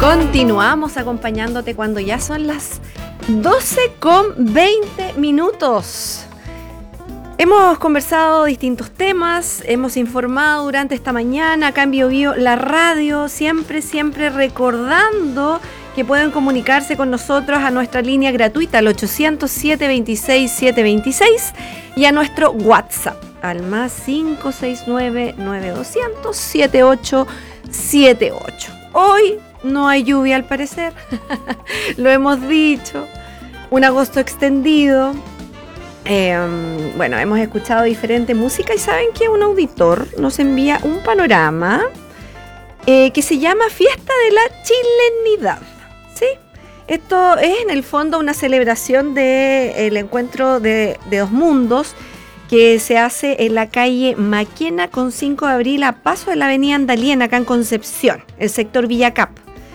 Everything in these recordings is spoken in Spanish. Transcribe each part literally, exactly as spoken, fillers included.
Continuamos acompañándote cuando ya son las doce con veinte minutos. Hemos conversado distintos temas, hemos informado durante esta mañana acá en Bio Bio, la radio, siempre, siempre recordando que pueden comunicarse con nosotros a nuestra línea gratuita al ochocientos, siete veintiséis, setecientos veintiséis y a nuestro WhatsApp al más cinco seis nueve, nueve doscientos, setenta y ocho setenta y ocho. Hoy no hay lluvia al parecer, lo hemos dicho, un agosto extendido. Eh, bueno, hemos escuchado diferente música y saben que un auditor nos envía un panorama eh, que se llama Fiesta de la Chilenidad, ¿sí? Esto es en el fondo una celebración del encuentro de, de dos mundos que se hace en la calle Maquena con cinco de abril a paso de la avenida Andaliena, acá en Concepción, el sector Villacap.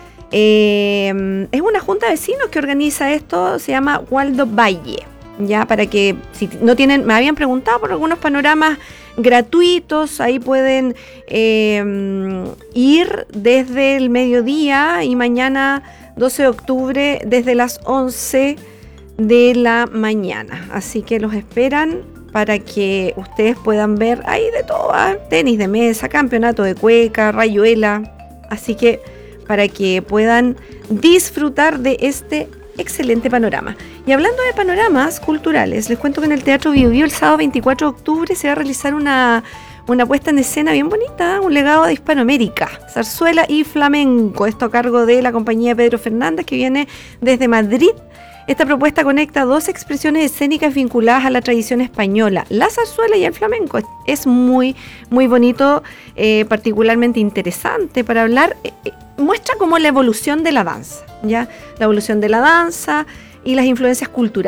Eh, es una junta de vecinos que organiza esto, se llama Waldo Valle. Ya, para que si no tienen, me habían preguntado por algunos panoramas gratuitos, ahí pueden eh, ir desde el mediodía y mañana doce de octubre desde las once de la mañana. Así que los esperan para que ustedes puedan ver ahí de todo, ¿eh? Tenis de mesa, campeonato de cueca, rayuela. Así que para que puedan disfrutar de este excelente panorama. Y hablando de panoramas culturales, les cuento que en el Teatro Bio Bio el sábado veinticuatro de octubre se va a realizar una, una puesta en escena bien bonita, un legado de Hispanoamérica, zarzuela y flamenco. Esto a cargo de la compañía Pedro Fernández, que viene desde Madrid. Esta propuesta conecta dos expresiones escénicas vinculadas a la tradición española, la zarzuela y el flamenco. Es muy, muy bonito, eh, particularmente interesante para hablar. Eh, eh, muestra como la evolución de la danza, ¿ya? La evolución de la danza y las influencias culturales